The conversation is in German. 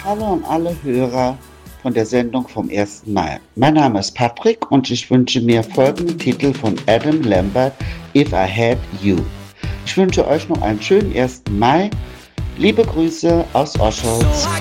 Hallo an alle Hörer von der Sendung vom 1. Mai. Mein Name ist Patrick und ich wünsche mir folgenden Titel von Adam Lambert, If I Had You. Ich wünsche euch noch einen schönen 1. Mai. Liebe Grüße aus Oscholz.